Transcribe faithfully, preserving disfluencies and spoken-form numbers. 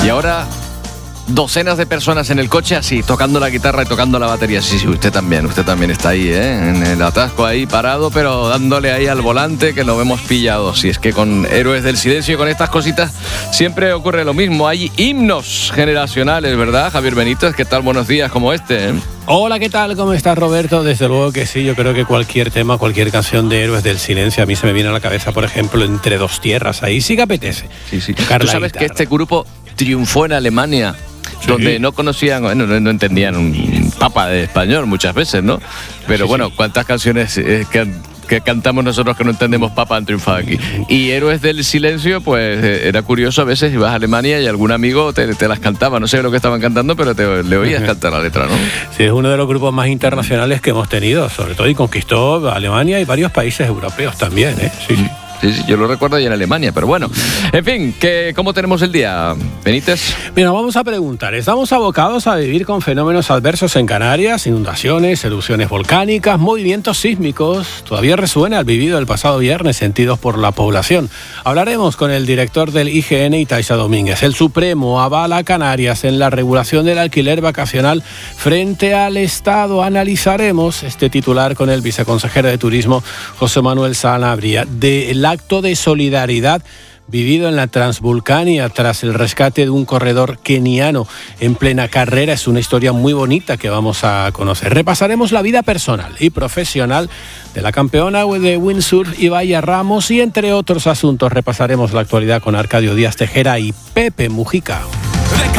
Y ahora, docenas de personas en el coche así, tocando la guitarra y tocando la batería. Sí, sí, usted también, usted también está ahí, ¿eh? En el atasco ahí parado, pero dándole ahí al volante que lo hemos pillado. Si es que con Héroes del Silencio y con estas cositas siempre ocurre lo mismo. Hay himnos generacionales, ¿verdad, Javier Benítez? ¿Qué tal? Buenos días, como este, ¿eh? Hola, ¿qué tal? ¿Cómo estás, Roberto? Desde luego que sí, yo creo que cualquier tema, cualquier canción de Héroes del Silencio, a mí se me viene a la cabeza, por ejemplo, Entre dos tierras, ahí sí que apetece. Sí, sí. Tú sabes que este grupo triunfó en Alemania, sí, donde no conocían, bueno, no, no entendían un papa de español muchas veces, ¿no? Pero sí, bueno, sí. ¿Cuántas canciones eh, que, que cantamos nosotros que no entendemos papa han triunfado aquí? Y Héroes del Silencio, pues eh, era curioso, a veces ibas a Alemania y algún amigo te, te las cantaba, no sé lo que estaban cantando, pero te, le oías cantar la letra, ¿no? Sí, es uno de los grupos más internacionales que hemos tenido, sobre todo, y conquistó Alemania y varios países europeos también, ¿eh? Sí, sí. Sí, sí, yo lo recuerdo ahí en Alemania, pero bueno. En fin, ¿qué, ¿cómo tenemos el día, Benítez? Mira, vamos a preguntar. ¿Estamos abocados a vivir con fenómenos adversos en Canarias? Inundaciones, erupciones volcánicas, movimientos sísmicos. Todavía resuena el vivido el pasado viernes, sentidos por la población. Hablaremos con el director del I G N, Taisa Domínguez. El Supremo avala a Canarias en la regulación del alquiler vacacional frente al Estado. Analizaremos este titular con el viceconsejero de Turismo, José Manuel Sanabria, de el acto de solidaridad vivido en la Transvulcania tras el rescate de un corredor keniano en plena carrera. Es una historia muy bonita que vamos a conocer. Repasaremos la vida personal y profesional de la campeona de windsurf Ibaia Ramos y, entre otros asuntos, repasaremos la actualidad con Arcadio Díaz Tejera y Pepe Mujica.